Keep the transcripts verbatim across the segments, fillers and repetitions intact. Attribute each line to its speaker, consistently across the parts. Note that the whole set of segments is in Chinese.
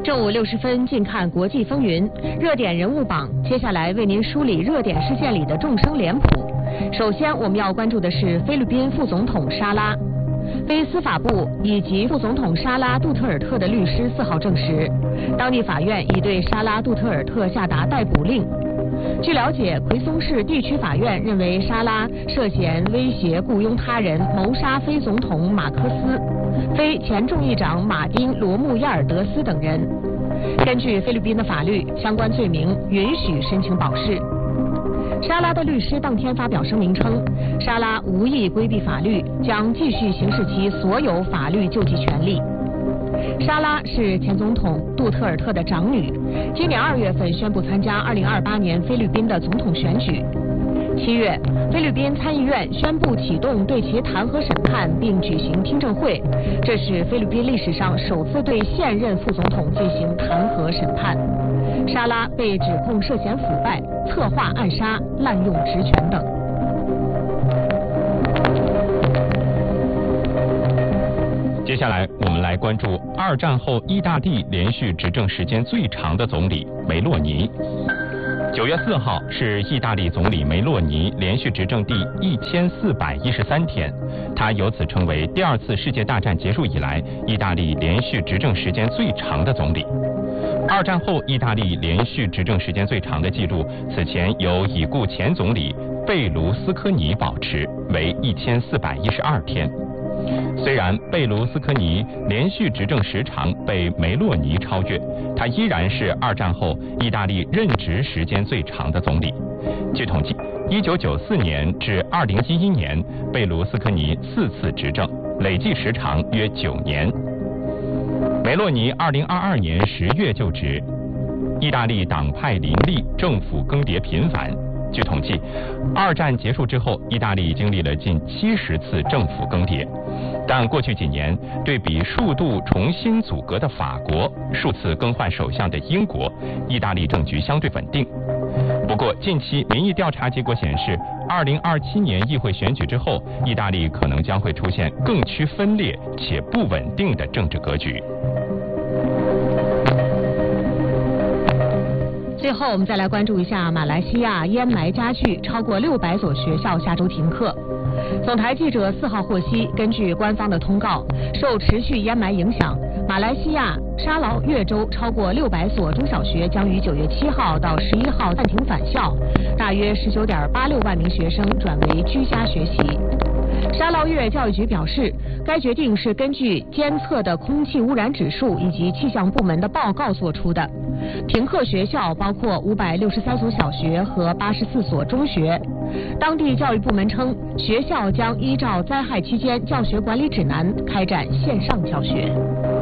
Speaker 1: 正午六十分，近看国际风云，热点人物榜。接下来为您梳理热点事件里的众生脸谱。首先，我们要关注的是菲律宾副总统沙拉。菲司法部以及副总统沙拉·杜特尔特的律师四号证实，当地法院已对沙拉·杜特尔特下达逮捕令。据了解，奎松市地区法院认为沙拉涉嫌威胁、雇佣他人谋杀菲总统马科斯、菲前众议长马丁·罗穆亚尔德斯等人。根据菲律宾的法律，相关罪名允许申请保释。沙拉的律师当天发表声明称，沙拉无意规避法律，将继续行使其所有法律救济权利。沙拉是前总统杜特尔特的长女，今年二月份宣布参加二零二八年菲律宾的总统选举。七月，菲律宾参议院宣布启动对其弹劾审判，并举行听证会，这是菲律宾历史上首次对现任副总统进行弹劾审判。沙拉被指控涉嫌腐败、策划暗杀、滥用职权等。
Speaker 2: 接下来，我们来关注二战后意大利连续执政时间最长的总理梅洛尼。九月四号是意大利总理梅洛尼连续执政第一千四百一十三天，他由此成为第二次世界大战结束以来意大利连续执政时间最长的总理。二战后意大利连续执政时间最长的纪录，此前由已故前总理贝卢斯科尼保持，为一千四百一十二天。虽然贝卢斯科尼连续执政时长被梅洛尼超越，他依然是二战后意大利任职时间最长的总理。据统计，一九九四年至二零一一年，贝卢斯科尼四次执政，累计时长约九年。梅洛尼二零二二年十月就职，意大利党派林立，政府更迭频繁。据统计，二战结束之后，意大利经历了近七十次政府更迭。但过去几年，对比数度重新组阁的法国，数次更换首相的英国，意大利政局相对稳定。不过，近期民意调查结果显示，二零二七年议会选举之后，意大利可能将会出现更趋分裂且不稳定的政治格局。
Speaker 1: 最后，我们再来关注一下马来西亚淹埋加剧，超过六百所学校下周停课。总台记者四号获悉，根据官方的通告，受持续淹埋影响，马来西亚沙劳越州超过六百所中小学将于九月七号到十一号暂停返校，大约十九点八六万名学生转为居家学习。沙劳越教育局表示，该决定是根据监测的空气污染指数以及气象部门的报告做出的。停课学校包括五百六十三所小学和八十四所中学。当地教育部门称，学校将依照灾害期间教学管理指南开展线上教学。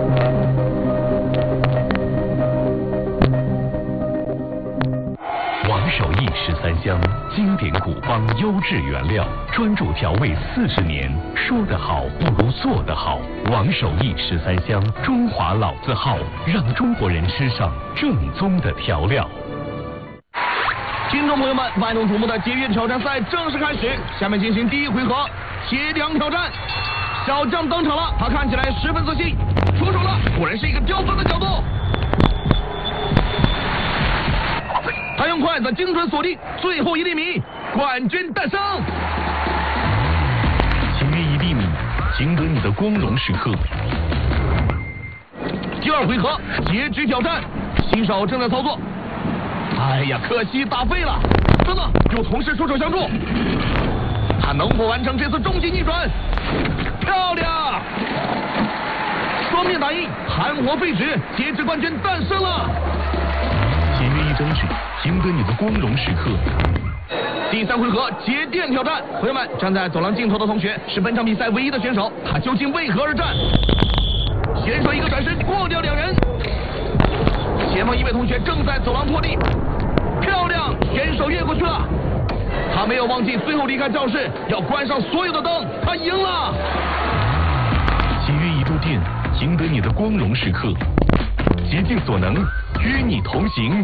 Speaker 3: 王守义十三香，经典古方优质原料，专注调味四十年，说得好不如做得好。王守义十三香，中华老字号，让中国人吃上正宗的调料。
Speaker 4: 听众朋友们，万众瞩目的捷运挑战赛正式开始，下面进行第一回合斜梁挑战。小将登场了，他看起来十分自信，出手了，果然是一个刁钻的角度。他用筷子精准锁定最后一厘米，冠军诞生。
Speaker 3: 前面一厘米，赢得你的光荣时刻。
Speaker 4: 第二回合截肢挑战，新手正在操作。哎呀，可惜打废了。等等，有同事出手相助，他能否完成这次终极逆转？漂亮！双面打印，含活废纸，截肢冠军诞生了。
Speaker 3: 前面一张纸，赢得你的光荣时刻。
Speaker 4: 第三回合节电挑战，朋友们，站在走廊尽头的同学是本场比赛唯一的选手，他究竟为何而战？选手一个转身过掉两人，前方一位同学正在走廊破地，漂亮，选手越过去了。他没有忘记最后离开教室要关上所有的灯，他赢了。
Speaker 3: 节约一度电，赢得你的光荣时刻。竭尽所能，与你同行。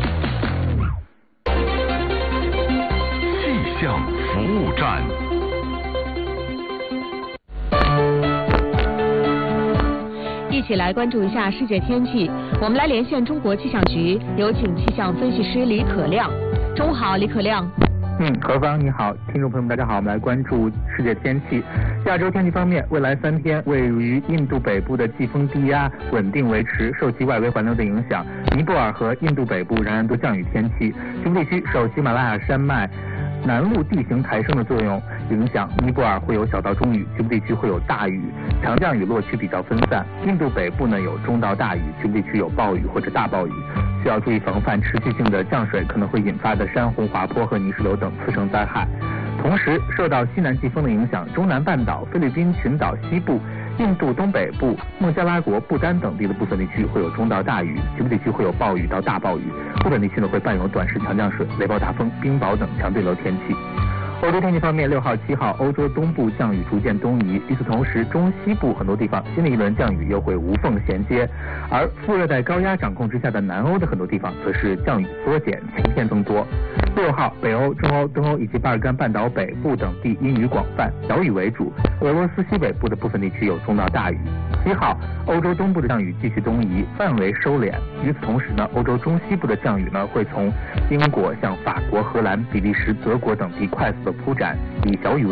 Speaker 3: 气象服务站。
Speaker 1: 疫情起来关注一下世界天气。我们来连线中国气象局，有请气象分析师李可亮。中午好，李可亮。
Speaker 5: 嗯，何芳你好，听众朋友们大家好，我们来关注世界天气。亚洲天气方面，未来三天位于印度北部的季风低压稳定维持，受其外围环流的影响，尼泊尔和印度北部仍然多降雨天气。局部地区受喜马拉雅山脉南陆地形抬升的作用影响，尼泊尔会有小到中雨，局部地区会有大雨，强降雨落区比较分散。印度北部呢有中到大雨，局部地区有暴雨或者大暴雨，需要注意防范持续性的降水可能会引发的山洪、滑坡和泥石流等次生灾害。同时，受到西南季风的影响，中南半岛、菲律宾群岛西部、印度东北部、孟加拉国、不丹等地的部分地区会有中到大雨，局部地区会有暴雨到大暴雨，部分地区呢会伴有短时强降水、雷暴大风、冰雹等强对流天气。欧洲天气方面，六号、七号，欧洲东部降雨逐渐东移，与此同时，中西部很多地方新的一轮降雨又会无缝衔接，而副热带高压掌控之下的南欧的很多地方则是降雨缩减，晴天增多。六号，北欧、中欧、东欧以及巴尔干半岛北部等地阴雨广泛，小雨为主，俄罗斯西北部的部分地区有中到大雨。七号，欧洲东部的降雨继续东移，范围收敛。与此同时呢，欧洲中西部的降雨呢会从英国向法国、荷兰、比利时、德国等地快速的铺展，以小雨为